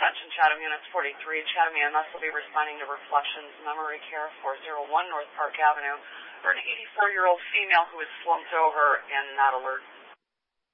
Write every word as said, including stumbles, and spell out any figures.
Attention Chatham Units forty-three, Chatham E M S will be responding to Reflections Memory Care four oh one North Park Avenue for an eighty-four-year-old female who was slumped over and not alert.